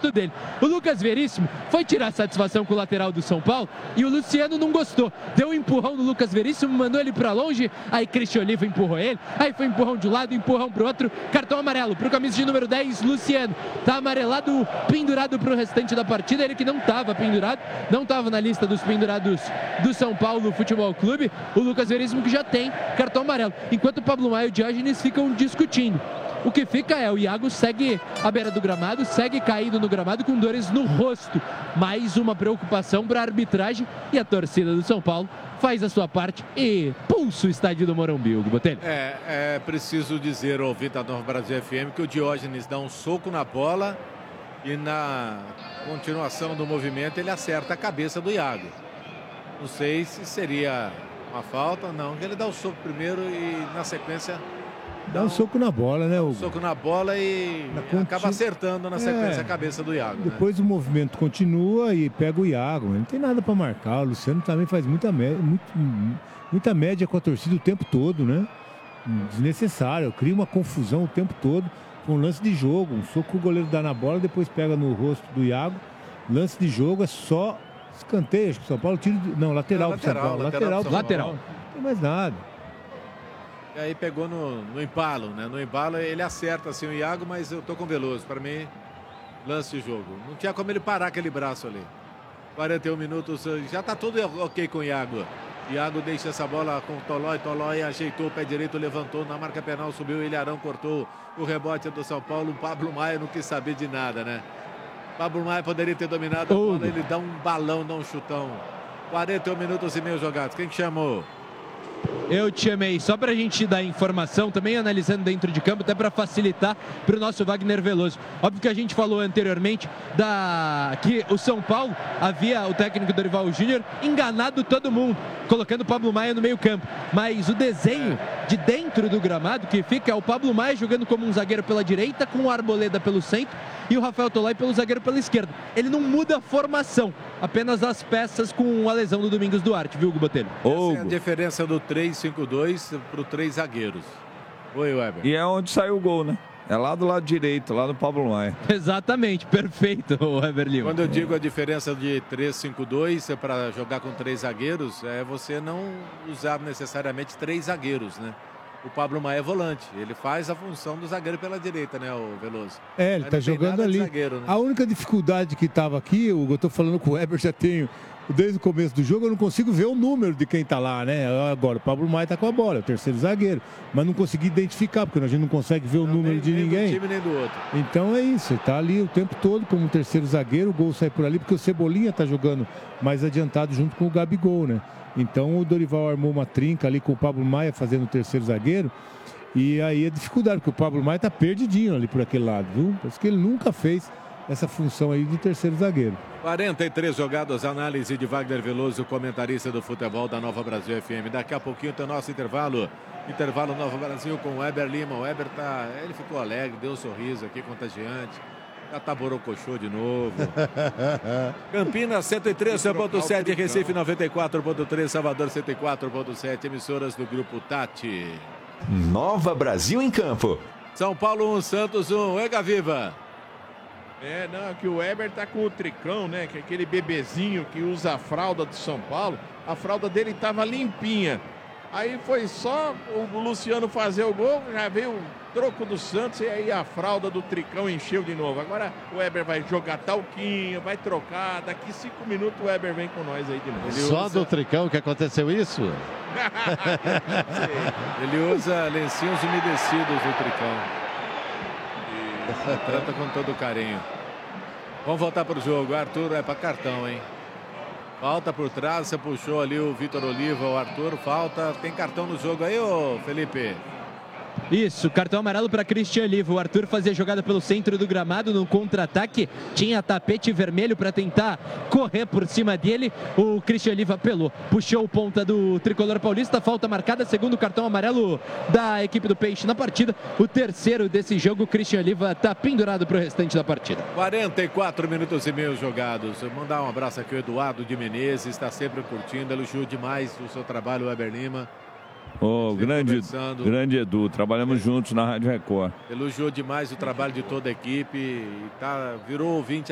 gosto dele. O Lucas Veríssimo foi tirar satisfação com o lateral do São Paulo e o Luciano não gostou. Deu um empurrão no Lucas Veríssimo, mandou ele pra longe, aí Christian Oliva empurrou ele, aí foi empurrão de um lado, empurrão pro outro, cartão amarelo pro camisa de número 10, Luciano. Tá amarelado, pendurado pro restante da partida, ele que não tava pendurado, não tava na lista dos pendurados do São Paulo Futebol Clube, o Lucas Veríssimo que já tem cartão amarelo. Enquanto o Pablo Maia e o Diógenes ficam discutindo. O que fica é, o Iago segue à beira do gramado, segue caído no gramado com dores no rosto. Mais uma preocupação para a arbitragem e a torcida do São Paulo faz a sua parte e pulsa o estádio do Morumbi, Hugo Botelho. É preciso dizer ao ouvinte da Nova Brasil FM que o Diógenes dá um soco na bola e na continuação do movimento ele acerta a cabeça do Iago. Não sei se seria uma falta, não, que ele dá o soco primeiro e na sequência... Dá um soco na bola, né, Hugo? Soco na bola e acaba acertando na sequência a cabeça do Iago. Depois o movimento continua e pega o Iago. Não tem nada para marcar. O Luciano também faz muita média com a torcida o tempo todo, né? Desnecessário. Cria uma confusão o tempo todo. Um lance de jogo, um soco que o goleiro dá na bola, depois pega no rosto do Iago. Lance de jogo é só escanteio. Acho que o São Paulo tira... Não, lateral pro São Paulo. Lateral. Não tem mais nada. E aí pegou no embalo, né? No embalo ele acerta assim o Iago, mas eu tô com o Veloso. Para mim, lance de jogo. Não tinha como ele parar aquele braço ali. 41 minutos, já tá tudo ok com o Iago. Iago deixa essa bola com o Tolói. Tolói ajeitou o pé direito, levantou na marca penal, subiu o Ilharão, cortou o rebote do São Paulo. O Pablo Maia não quis saber de nada, né? Pablo Maia poderia ter dominado a bola, ele dá um balão, dá um chutão. 41 minutos e meio jogados. Quem que chamou? Eu te chamei só para a gente dar informação, também analisando dentro de campo, até para facilitar para o nosso Wagner Veloso. Óbvio que a gente falou anteriormente que o São Paulo havia, o técnico Dorival Júnior, enganado todo mundo, colocando o Pablo Maia no meio campo. Mas o desenho de dentro do gramado que fica é o Pablo Maia jogando como um zagueiro pela direita, com o Arboleda pelo centro e o Rafael Tolói pelo zagueiro pela esquerda. Ele não muda a formação, apenas as peças com a lesão do Domingos Duarte, viu, Hugo Botelho? Essa é a diferença do 3-5-2 para o 3 zagueiros. Oi, Weber. E é onde saiu o gol, né? É lá do lado direito, lá do Pablo Maia. Exatamente, perfeito, Weber Lima. Quando eu digo a diferença de 3-5-2 para jogar com 3 zagueiros, é você não usar necessariamente 3 zagueiros, né? O Pablo Maia é volante, ele faz a função do zagueiro pela direita, né, o Veloso? Ele tá jogando ali. Zagueiro, né? A única dificuldade que estava aqui, eu tô falando com o Weber, já tenho desde o começo do jogo, eu não consigo ver o número de quem tá lá, né? Agora, o Pablo Maia tá com a bola, é o terceiro zagueiro, mas não consegui identificar, porque a gente não consegue ver o número de ninguém. Nem do time, nem do outro. Então é isso, ele tá ali o tempo todo como terceiro zagueiro, o gol sai por ali, porque o Cebolinha tá jogando mais adiantado junto com o Gabigol, né? Então o Dorival armou uma trinca ali com o Pablo Maia fazendo o terceiro zagueiro. E aí é dificuldade, porque o Pablo Maia tá perdidinho ali por aquele lado, viu? Parece que ele nunca fez essa função aí de terceiro zagueiro. 43 jogados, análise de Wagner Veloso, comentarista do futebol da Nova Brasil FM. Daqui a pouquinho tem o nosso intervalo. Intervalo Nova Brasil com o Weber Lima. O Weber ele ficou alegre, deu um sorriso aqui, contagiante. Já tá borocochô de novo. Campinas 103.7, Recife 94.3, Salvador 104.7, emissoras do Grupo Tati. Nova Brasil em campo. São Paulo 1, Santos 1. Ega Viva. Que o Weber tá com o tricão, né? Que é aquele bebezinho que usa a fralda do São Paulo. A fralda dele tava limpinha. Aí foi só o Luciano fazer o gol, já veio o troco do Santos e aí a fralda do tricão encheu de novo. Agora o Weber vai jogar talquinho, vai trocar. Daqui 5 minutos o Weber vem com nós aí de novo. Só do tricão que aconteceu isso? Ele usa lencinhos umedecidos do tricão. Trata com todo carinho. Vamos voltar para o jogo. Arthur é para cartão, hein? Falta por trás, você puxou ali o Vitor Oliva, o Arthur, falta. Tem cartão no jogo aí, ô Felipe? Isso, cartão amarelo para Christian Oliva. O Arthur fazia jogada pelo centro do gramado no contra-ataque. Tinha tapete vermelho para tentar correr por cima dele. O Christian Oliva apelou. Puxou o ponta do tricolor paulista. Falta marcada, segundo cartão amarelo da equipe do Peixe na partida. O terceiro desse jogo, o Christian Oliva está pendurado para o restante da partida. 44 minutos e meio jogados. Vou mandar um abraço aqui ao Eduardo de Menezes. Está sempre curtindo. Elogiou demais o seu trabalho, Weber Lima. Grande Edu, trabalhamos juntos na Rádio Record. Elogiou demais o trabalho de toda a equipe, virou ouvinte